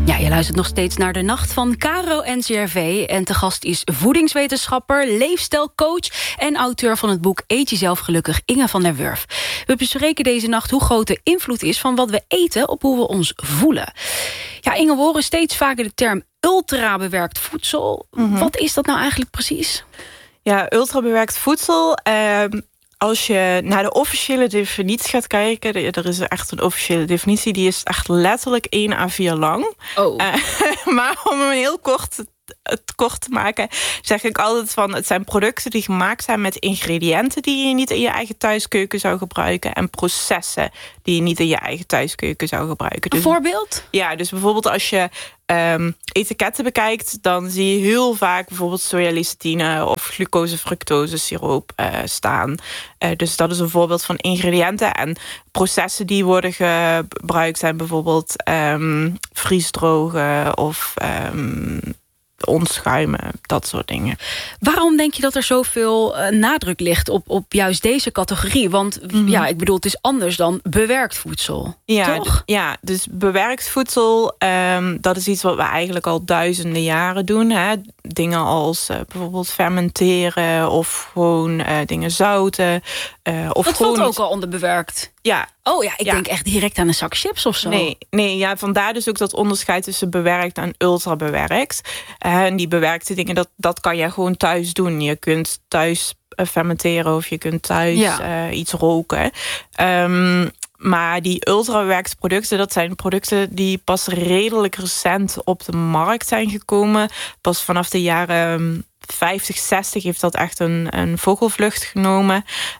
Ja, je luistert nog steeds naar De Nacht van Caro NCRV. En te gast is voedingswetenschapper, leefstijlcoach en auteur van het boek Eet jezelf gelukkig, Inge van der Wurf. We bespreken deze nacht hoe groot de invloed is van wat we eten op hoe we ons voelen. Ja, Inge, we horen steeds vaker de term ultrabewerkt voedsel. Wat is dat nou eigenlijk precies? Ja, ultrabewerkt voedsel. Als je naar de officiële definitie gaat kijken, er is echt een officiële definitie, die is echt letterlijk 1 A4 lang. Oh. Maar om hem heel kort te maken, zeg ik altijd van, het zijn producten die gemaakt zijn met ingrediënten die je niet in je eigen thuiskeuken zou gebruiken en processen die je niet in je eigen thuiskeuken zou gebruiken. Een voorbeeld? Ja, dus bijvoorbeeld als je etiketten bekijkt, dan zie je heel vaak bijvoorbeeld sojalysine of glucose-fructose siroop staan. Dus dat is een voorbeeld van ingrediënten. En processen die worden gebruikt zijn bijvoorbeeld vriesdrogen of onschuimen, dat soort dingen. Waarom denk je dat er zoveel nadruk ligt op juist deze categorie? Want ja, ik bedoel, het is anders dan bewerkt voedsel. Ja, toch? Ja, dus bewerkt voedsel, dat is iets wat we eigenlijk al duizenden jaren doen. Hè? Dingen als bijvoorbeeld fermenteren of gewoon dingen zouten. Of dat gewoon valt ook al onder bewerkt. Ja. Oh ja, ik denk echt direct aan een zak chips of zo. Nee, ja, vandaar dus ook dat onderscheid tussen bewerkt en ultrabewerkt. En die bewerkte dingen, dat kan je gewoon thuis doen. Je kunt thuis fermenteren of je kunt thuis iets roken. Maar die ultrabewerkte producten, dat zijn producten die pas redelijk recent op de markt zijn gekomen. Pas vanaf de jaren 50, 60 heeft dat echt een vogelvlucht genomen.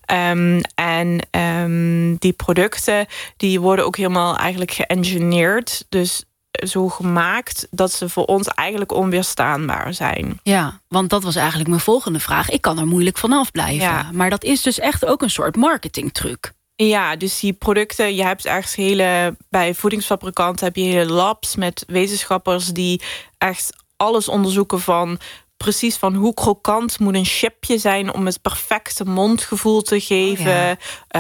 Die producten die worden ook helemaal eigenlijk geëngineerd. Dus zo gemaakt dat ze voor ons eigenlijk onweerstaanbaar zijn. Ja, want dat was eigenlijk mijn volgende vraag. Ik kan er moeilijk vanaf blijven. Ja. Maar dat is dus echt ook een soort marketingtruc. Ja, dus die producten, je hebt echt bij voedingsfabrikanten heb je hele labs met wetenschappers die echt alles onderzoeken van precies van hoe krokant moet een chipje zijn om het perfecte mondgevoel te geven.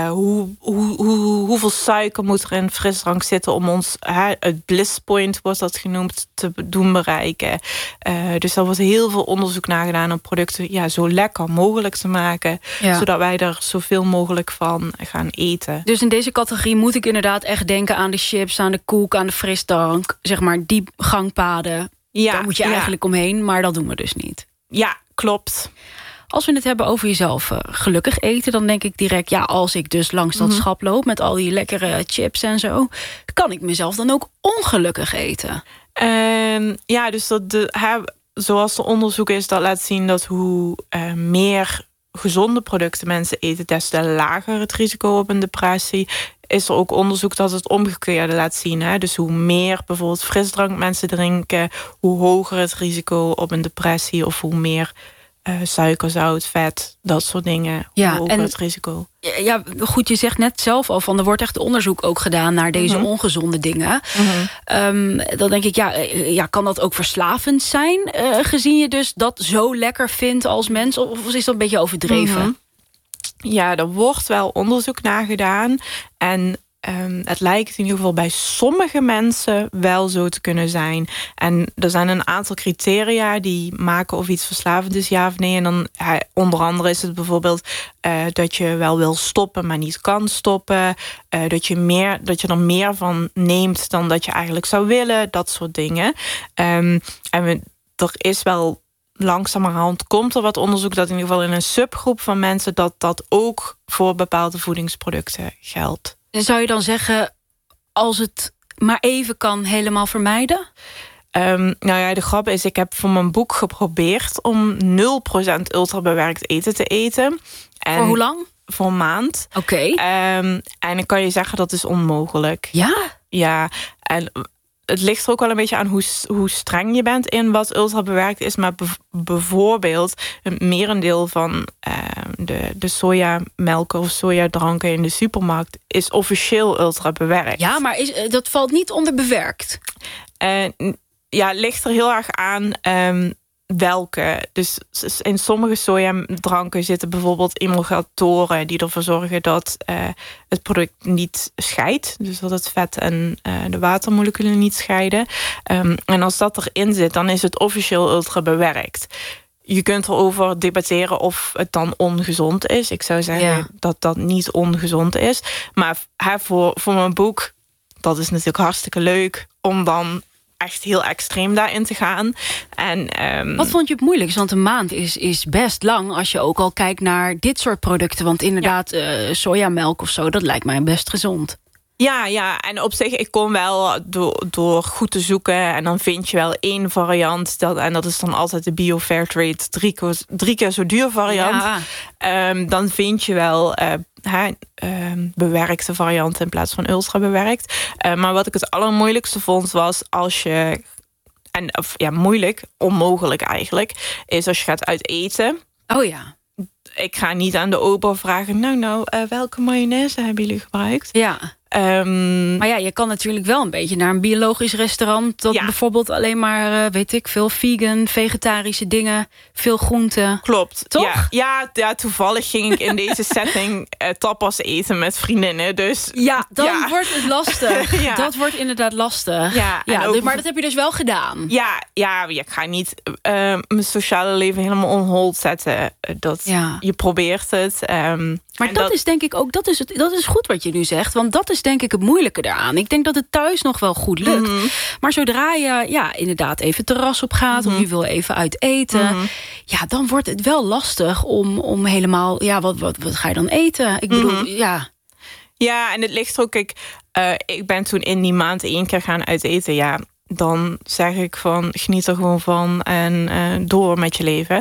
Hoeveel suiker moet er in frisdrank zitten om ons, het bliss point wordt dat genoemd, te doen bereiken. Dus daar wordt heel veel onderzoek naar gedaan om producten zo lekker mogelijk te maken. Ja. Zodat wij er zoveel mogelijk van gaan eten. Dus in deze categorie moet ik inderdaad echt denken aan de chips, aan de koek, aan de frisdrank. Zeg maar die gangpaden. Ja, daar moet je eigenlijk omheen, maar dat doen we dus niet. Ja, klopt. Als we het hebben over jezelf gelukkig eten, dan denk ik direct, als ik dus langs dat schap loop met al die lekkere chips en zo, kan ik mezelf dan ook ongelukkig eten? Dus zoals de onderzoek is, dat laat zien dat hoe meer gezonde producten mensen eten, des te lager het risico op een depressie. Is er ook onderzoek dat het omgekeerde laat zien. Hè? Dus hoe meer bijvoorbeeld frisdrank mensen drinken, hoe hoger het risico op een depressie of hoe meer suiker, zout, vet, dat soort dingen. Hoe hoger het risico. Ja, goed, je zegt net zelf al van er wordt echt onderzoek ook gedaan naar deze ongezonde dingen. Dan denk ik, kan dat ook verslavend zijn? Gezien je dus dat zo lekker vindt als mens? Of is dat een beetje overdreven? Ja, er wordt wel onderzoek naar gedaan. En het lijkt in ieder geval bij sommige mensen wel zo te kunnen zijn. En er zijn een aantal criteria die maken of iets verslavend is, ja of nee. En dan onder andere is het bijvoorbeeld dat je wel wil stoppen, maar niet kan stoppen. Dat je er meer van neemt dan dat je eigenlijk zou willen. Dat soort dingen. Er is wel langzamerhand komt er wat onderzoek dat in ieder geval in een subgroep van mensen dat ook voor bepaalde voedingsproducten geldt. En zou je dan zeggen, als het maar even kan, helemaal vermijden? De grap is, ik heb voor mijn boek geprobeerd om 0% ultrabewerkt eten te eten. Voor hoe lang? Voor een maand. Oké. En dan kan je zeggen dat is onmogelijk. Ja? Ja, en het ligt er ook wel een beetje aan hoe streng je bent in wat ultrabewerkt is. Maar bijvoorbeeld een merendeel van de sojamelken of sojadranken in de supermarkt is officieel ultrabewerkt. Ja, maar dat valt niet onder bewerkt? Het ligt er heel erg aan welke. Dus in sommige sojadranken zitten bijvoorbeeld emulgatoren die ervoor zorgen dat het product niet scheidt. Dus dat het vet en de watermoleculen niet scheiden. En als dat erin zit, dan is het officieel ultra bewerkt. Je kunt erover debatteren of het dan ongezond is. Ik zou zeggen dat dat niet ongezond is. Maar voor mijn boek, dat is natuurlijk hartstikke leuk om dan echt heel extreem daarin te gaan. En, wat vond je het moeilijkst? Want een maand is best lang als je ook al kijkt naar dit soort producten. Want inderdaad, sojamelk of zo, dat lijkt mij best gezond. Ja, en op zich, ik kom wel door goed te zoeken en dan vind je wel één variant. En dat is dan altijd de Bio Fairtrade 3 keer zo duur variant. Ja. Dan vind je wel bewerkte varianten in plaats van ultra bewerkt. Maar wat ik het allermoeilijkste vond was als je... moeilijk, onmogelijk eigenlijk, is als je gaat uit eten. Oh ja. Ik ga niet aan de ober vragen, welke mayonaise hebben jullie gebruikt? Ja. Maar ja, je kan natuurlijk wel een beetje naar een biologisch restaurant dat bijvoorbeeld alleen maar, veel vegan, vegetarische dingen, veel groenten. Klopt. Toch? Ja, toevallig ging ik in deze setting tapas eten met vriendinnen. Dus dan wordt het lastig. Ja. Dat wordt inderdaad lastig. Maar dat heb je dus wel gedaan. Ja, ik ga niet mijn sociale leven helemaal on hold zetten. Je probeert het. Maar dat is denk ik ook, dat is goed wat je nu zegt. Want dat is denk ik het moeilijke daaraan. Ik denk dat het thuis nog wel goed lukt. Mm-hmm. Maar zodra je inderdaad even het terras op gaat, mm-hmm, of je wil even uit eten, mm-hmm, dan wordt het wel lastig om helemaal, wat ga je dan eten? Ik bedoel, Ja, en het ligt ook, ik ben toen in die maand 1 keer gaan uit eten, dan zeg ik van, geniet er gewoon van en door met je leven.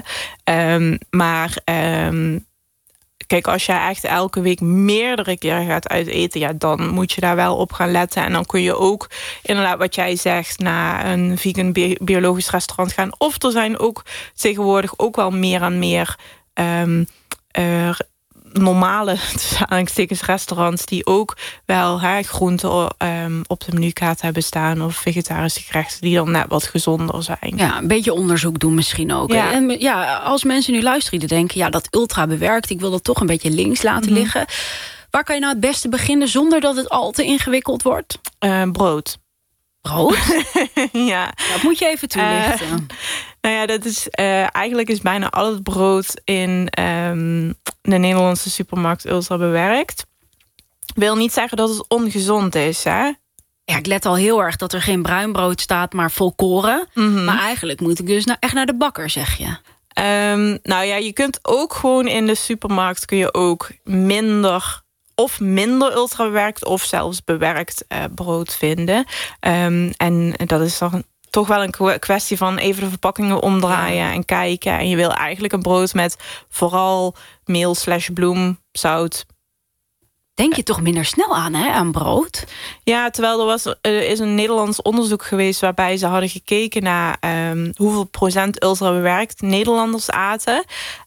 Kijk, als je echt elke week meerdere keren gaat uit eten, dan moet je daar wel op gaan letten. En dan kun je ook, inderdaad wat jij zegt, naar een vegan biologisch restaurant gaan. Of er zijn ook tegenwoordig ook wel meer en meer normale restaurants die ook wel groenten op de menukaart hebben staan, of vegetarische gerechten die dan net wat gezonder zijn. Ja, een beetje onderzoek doen misschien ook. Ja. En als mensen nu luisteren die denken, dat ultra bewerkt, ik wil dat toch een beetje links laten liggen. Waar kan je nou het beste beginnen zonder dat het al te ingewikkeld wordt? Brood. Brood? Ja. Dat moet je even toelichten. Dat is eigenlijk is bijna al het brood in de Nederlandse supermarkt ultra bewerkt. Wil niet zeggen dat het ongezond is, hè? Ja, ik let al heel erg dat er geen bruin brood staat, maar volkoren. Mm-hmm. Maar eigenlijk moet ik dus echt naar de bakker, zeg je. Je kunt ook gewoon in de supermarkt kun je ook minder ultra bewerkt of zelfs bewerkt brood vinden. En dat is dan toch wel een kwestie van even de verpakkingen omdraaien en kijken. En je wil eigenlijk een brood met vooral meel /bloem, zout. Denk je toch minder snel aan brood? Ja, terwijl er is een Nederlands onderzoek geweest waarbij ze hadden gekeken naar hoeveel procent ultra bewerkt Nederlanders aten.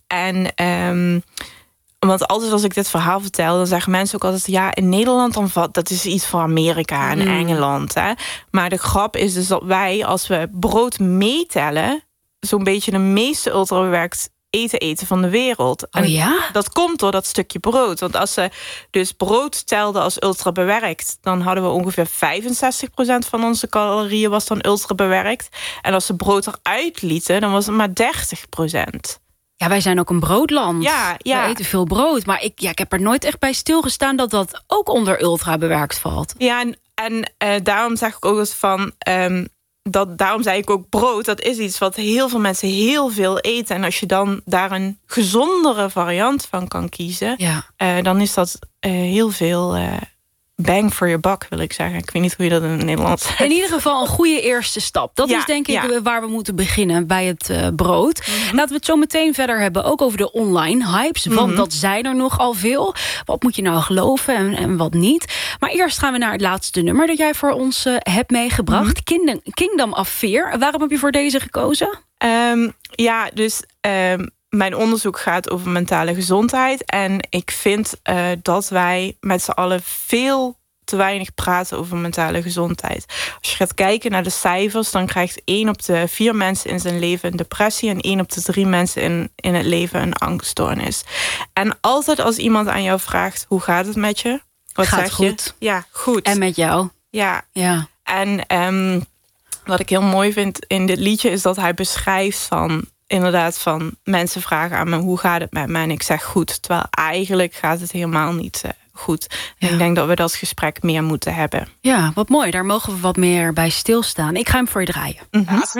En want altijd als ik dit verhaal vertel, dan zeggen mensen ook altijd, in Nederland dan dat is iets voor Amerika en Engeland. Hè? Maar de grap is dus dat wij, als we brood meetellen, zo'n beetje de meeste ultrabewerkt eten van de wereld. Dat komt door dat stukje brood. Want als ze dus brood telden als ultra bewerkt, dan hadden we ongeveer 65% van onze calorieën was dan ultra bewerkt. En als ze brood eruit lieten, dan was het maar 30%. Ja, wij zijn ook een broodland. Ja. We eten veel brood. Maar ik heb er nooit echt bij stilgestaan dat dat ook onder ultra bewerkt valt. Ja, en daarom zeg ik ook eens van daarom zei ik ook brood. Dat is iets wat heel veel mensen heel veel eten. En als je dan daar een gezondere variant van kan kiezen, dan is dat heel veel bang for your buck, wil ik zeggen. Ik weet niet hoe je dat in het Nederlands zegt. In ieder geval een goede eerste stap. Dat is denk ik waar we moeten beginnen bij het brood. Mm-hmm. Laten we het zo meteen verder hebben, ook over de online hypes. Want dat zijn er nogal veel. Wat moet je nou geloven en wat niet? Maar eerst gaan we naar het laatste nummer dat jij voor ons hebt meegebracht. Kingdom of Fear. Waarom heb je voor deze gekozen? Mijn onderzoek gaat over mentale gezondheid. En ik vind dat wij met z'n allen veel te weinig praten over mentale gezondheid. Als je gaat kijken naar de cijfers, dan krijgt 1 op de 4 mensen in zijn leven een depressie en 1 op de 3 mensen in het leven een angststoornis. En altijd als iemand aan jou vraagt, hoe gaat het met je? Wat Gaat zeg goed. je? Ja, goed. En met jou? Ja. Ja. En wat ik heel mooi vind in dit liedje is dat hij beschrijft van mensen vragen aan me, hoe gaat het met me? En ik zeg goed, terwijl eigenlijk gaat het helemaal niet goed. En Ja. ik denk dat we dat gesprek meer moeten hebben. Ja, wat mooi. Daar mogen we wat meer bij stilstaan. Ik ga hem voor je draaien. Mhm.